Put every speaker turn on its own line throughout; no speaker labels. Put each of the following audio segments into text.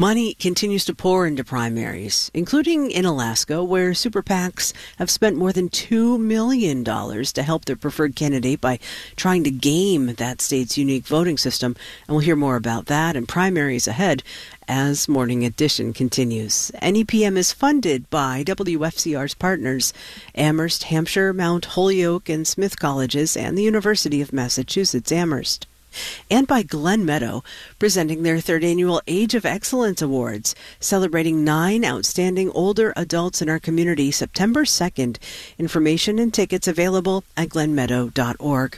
Money continues to pour into primaries, including in Alaska, where super PACs have spent more than $2 million to help their preferred candidate by trying to game that state's unique voting system. And we'll hear more about that and primaries ahead as Morning Edition continues. NEPM is funded by WFCR's partners, Amherst, Hampshire, Mount Holyoke, and Smith Colleges, and the University of Massachusetts Amherst. And by Glen Meadow, presenting their third annual Age of Excellence Awards, celebrating 9 outstanding older adults in our community September 2nd. Information and tickets available at glenmeadow.org.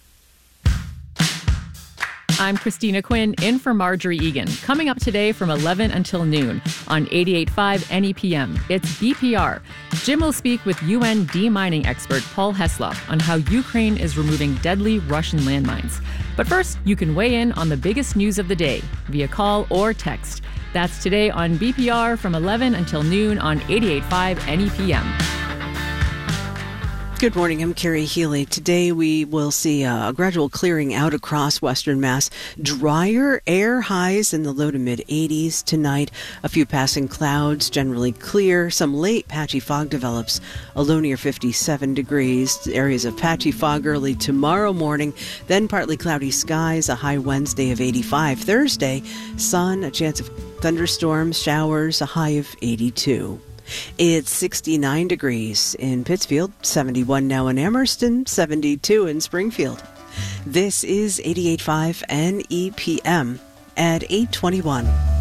I'm Christina Quinn, in for Marjorie Egan. Coming up today from 11 until noon on 88.5 NEPM, it's BPR. Jim will speak with UN demining expert Paul Heslop on how Ukraine is removing deadly Russian landmines. But first, you can weigh in on the biggest news of the day via call or text. That's today on BPR from 11 until noon on 88.5 NEPM.
Good morning, I'm Carrie Healy. Today we will see a gradual clearing out across western Mass. Drier air, highs in the low to mid 80s tonight. A few passing clouds, generally clear. Some late patchy fog develops, a low near 57 degrees. Areas of patchy fog early tomorrow morning. Then partly cloudy skies, a high Wednesday of 85. Thursday, sun, a chance of thunderstorms, showers, a high of 82. It's 69 degrees in Pittsfield, 71 now in Amherst, and 72 in Springfield. This is 88.5 NEPM at 8:21.